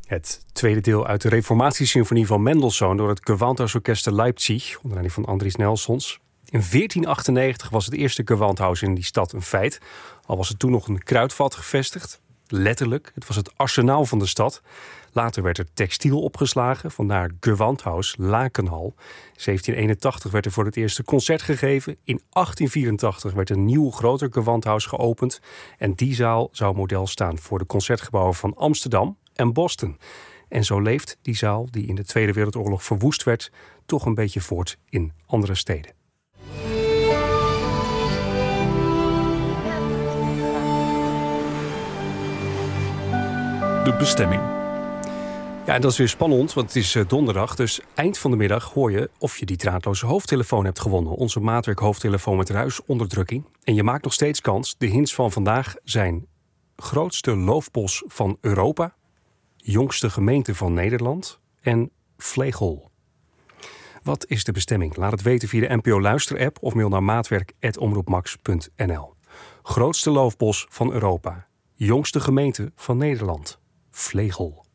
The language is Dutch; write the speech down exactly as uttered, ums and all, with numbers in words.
Het tweede deel uit de Reformatiesymfonie van Mendelssohn door het Gewandhausorkest te Leipzig, onder leiding van Andries Nelsons. In veertien achtennegentig was het eerste Gewandhaus in die stad een feit, al was er toen nog een kruidvat gevestigd. Letterlijk, het was het arsenaal van de stad. Later werd er textiel opgeslagen, vandaar Gewandhaus, lakenhal. In zeventien eenentachtig werd er voor het eerste concert gegeven. In achttien vierentachtig werd een nieuw, groter Gewandhaus geopend. En die zaal zou model staan voor de concertgebouwen van Amsterdam en Boston. En zo leeft die zaal, die in de Tweede Wereldoorlog verwoest werd, toch een beetje voort in andere steden. De bestemming. Ja, en dat is weer spannend, want het is uh, donderdag. Dus eind van de middag hoor je of je die draadloze hoofdtelefoon hebt gewonnen. Onze maatwerk hoofdtelefoon met ruisonderdrukking. En je maakt nog steeds kans. De hints van vandaag zijn: grootste loofbos van Europa, jongste gemeente van Nederland en Vlegel. Wat is de bestemming? Laat het weten via de N P O Luister-app of mail naar maatwerk apenstaartje omroepmax punt n l. Grootste loofbos van Europa, jongste gemeente van Nederland, Vlegel.